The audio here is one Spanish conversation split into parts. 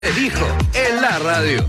Elijo en la radio.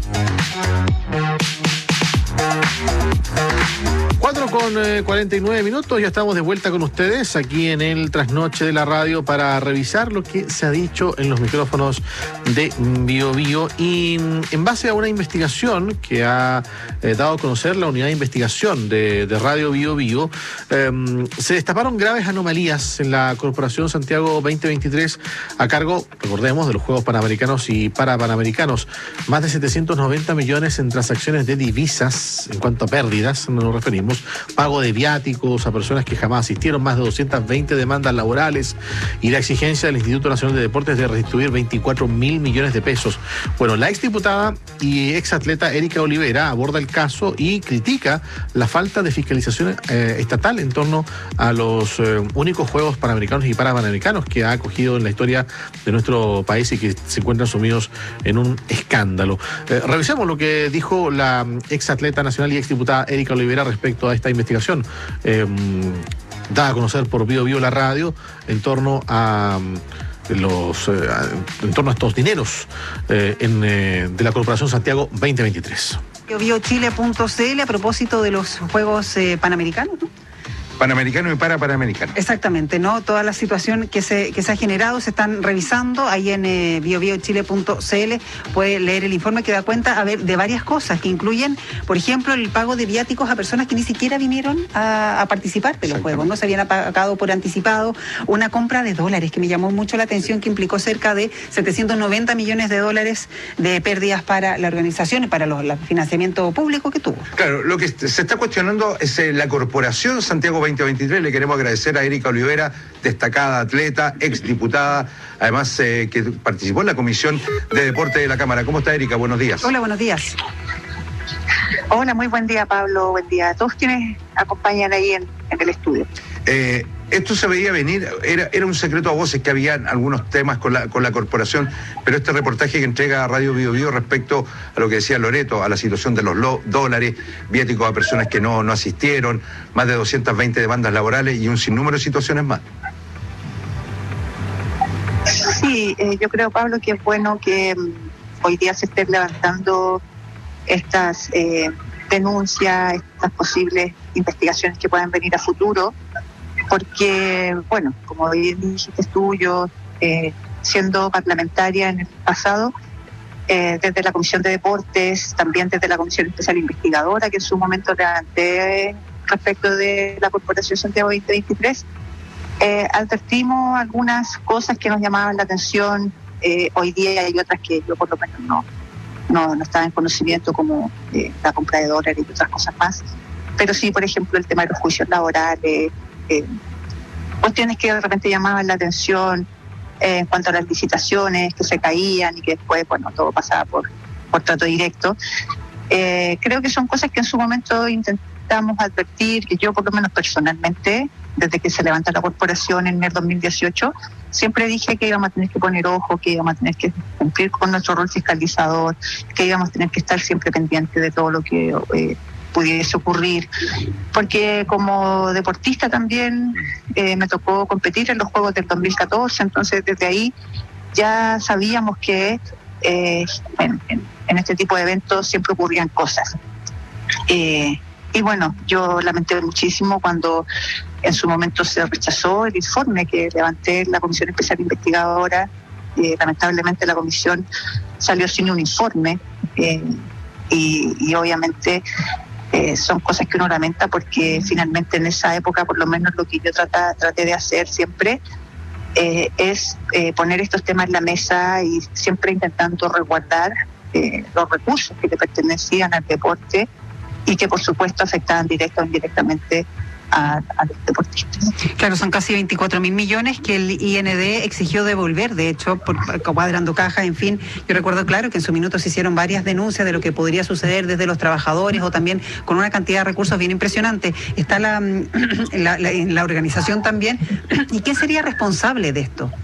4:49, ya estamos de vuelta con ustedes aquí en el Trasnoche de la Radio para revisar lo que se ha dicho en los micrófonos de Bio Bio y en base a una investigación que ha dado a conocer la unidad de investigación de Radio Bio Bio, se destaparon graves anomalías en la Corporación Santiago 2023 a cargo, recordemos, de los Juegos Panamericanos y Parapanamericanos. Más de 790 millones en transacciones de divisas en cuanto a pérdidas, nos referimos, pago de viáticos a personas que jamás asistieron, más de 220 demandas laborales y la exigencia del Instituto Nacional de Deportes de restituir 24.000 millones de pesos. Bueno, la exdiputada y exatleta Erika Olivera aborda el caso y critica la falta de fiscalización estatal en torno a los únicos Juegos Panamericanos y Parapanamericanos que ha acogido en la historia de nuestro país y que se encuentran sumidos en un escándalo. Revisemos lo que dijo la exatleta nacional y exdiputada Erika Olivera respecto a esta investigación dada a conocer por Bio Bio la radio en torno a estos dineros de la Corporación Santiago 2023. BioBioChile.cl a propósito de los Juegos Panamericanos, ¿no? Panamericano y Parapanamericanos. Exactamente, ¿no? Toda la situación que se ha generado se están revisando ahí en BioBioChile.cl. Puede leer el informe que da cuenta de varias cosas que incluyen, por ejemplo, el pago de viáticos a personas que ni siquiera vinieron a participar de los Juegos, ¿no? Se habían pagado por anticipado, una compra de dólares que me llamó mucho la atención, que implicó cerca de 790 millones de dólares de pérdidas para la organización y para el financiamiento público que tuvo. Claro, lo que se está cuestionando es la Corporación Santiago 2023. Le queremos agradecer a Erika Olivera, destacada atleta, exdiputada, además que participó en la Comisión de Deporte de la Cámara. ¿Cómo está, Erika? Buenos días. Hola, buenos días. Hola, muy buen día, Pablo. Buen día a todos quienes acompañan ahí en el estudio. Esto se veía venir, era un secreto a voces que habían algunos temas con la corporación, pero este reportaje que entrega Radio Bio Bio respecto a lo que decía Loreto, a la situación de los dólares, viáticos a personas que no asistieron, más de 220 demandas laborales y un sinnúmero de situaciones más. Sí, yo creo, Pablo, que es bueno que hoy día se estén levantando estas denuncias, estas posibles investigaciones que puedan venir a futuro, porque, bueno, como bien dijiste tú, yo, siendo parlamentaria en el pasado, desde la Comisión de Deportes, también desde la Comisión Especial Investigadora, que en su momento levanté respecto de la Corporación Santiago 2023, advertimos algunas cosas que nos llamaban la atención. Hoy día hay otras que yo por lo menos no estaba en conocimiento, como la compra de dólares y otras cosas más. Pero sí, por ejemplo, el tema de los juicios laborales, cuestiones que de repente llamaban la atención en cuanto a las licitaciones que se caían y que después, bueno, todo pasaba por trato directo. Creo que son cosas que en su momento intentamos advertir, que yo por lo menos personalmente, desde que se levanta la corporación en el 2018, siempre dije que íbamos a tener que poner ojo, que íbamos a tener que cumplir con nuestro rol fiscalizador, que íbamos a tener que estar siempre pendientes de todo lo que pudiese ocurrir, porque como deportista también me tocó competir en los Juegos del 2014, entonces desde ahí ya sabíamos que en este tipo de eventos siempre ocurrían cosas. Y bueno, yo lamenté muchísimo cuando en su momento se rechazó el informe que levanté en la Comisión Especial Investigadora. Lamentablemente la comisión salió sin un informe y obviamente son cosas que uno lamenta, porque finalmente en esa época, por lo menos lo que yo traté de hacer siempre es poner estos temas en la mesa y siempre intentando resguardar los recursos que le pertenecían al deporte y que por supuesto afectaban directa o indirectamente a los deportistas. Claro, son casi 24.000 millones que el IND exigió devolver, de hecho, cuadrando cajas, en fin. Yo recuerdo, claro, que en su minuto se hicieron varias denuncias de lo que podría suceder desde los trabajadores o también con una cantidad de recursos bien impresionante. Está la organización también. ¿Y quién sería responsable de esto?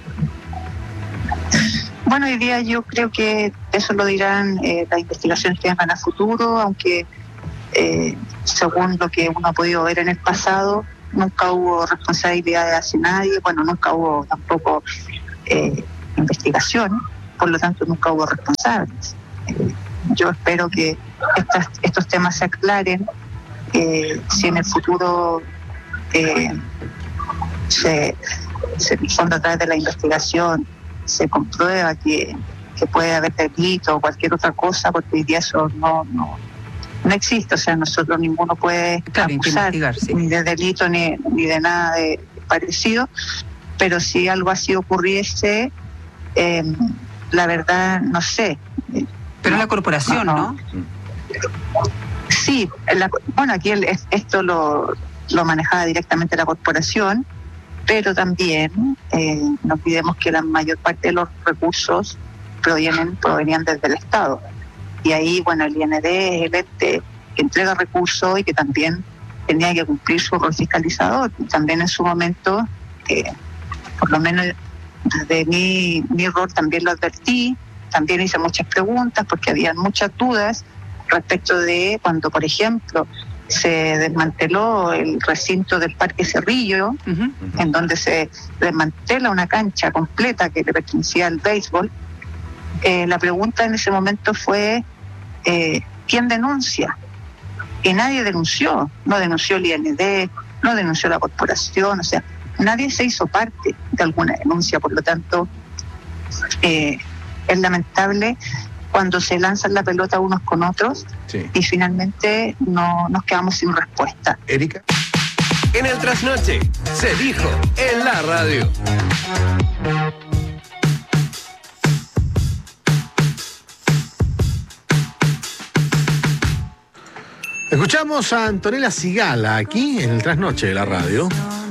Bueno, hoy día yo creo que eso lo dirán las investigaciones que vengan a futuro, aunque según lo que uno ha podido ver en el pasado, nunca hubo responsabilidad hacia nadie, bueno, nunca hubo tampoco investigación. por lo tanto nunca hubo responsables. Yo espero que estos temas se aclaren, si en el futuro en el fondo, a través de la investigación se comprueba que puede haber delito o cualquier otra cosa, porque hoy día eso no existe. O sea, nosotros ninguno puede acusar ni de delito ni de nada de parecido, pero si algo así ocurriese, la verdad no sé. Pero la corporación, ¿no? Sí, bueno, aquí esto lo manejaba directamente la corporación, pero también no olvidemos que la mayor parte de los recursos provenían desde el Estado. Y ahí, bueno, el IND es el ente que entrega recursos y que también tenía que cumplir su rol fiscalizador. También en su momento, por lo menos desde mi rol también lo advertí, también hice muchas preguntas porque había muchas dudas respecto de cuando, por ejemplo, se desmanteló el recinto del Parque Cerrillo, en donde se desmantela una cancha completa que le pertenecía al béisbol. La pregunta en ese momento fue, ¿quién denuncia? Y nadie denunció. No denunció el IND, no denunció la corporación, o sea, nadie se hizo parte de alguna denuncia. Por lo tanto, es lamentable cuando se lanzan la pelota unos con otros, sí, y finalmente nos quedamos sin respuesta. Erika. En el trasnoche se dijo en la radio. Escuchamos a Antonella Sigala aquí en el trasnoche de la radio.